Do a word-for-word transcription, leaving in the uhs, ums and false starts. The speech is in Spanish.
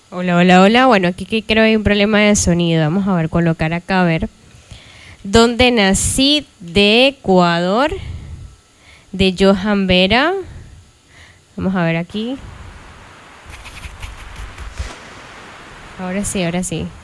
Hola, hola, hola. Bueno, aquí que creo hay un problema de sonido. Vamos a ver, colocar acá, a ver. ¿Dónde nací? De Ecuador, de Johan Vera. Vamos a ver aquí. Ahora sí, ahora sí.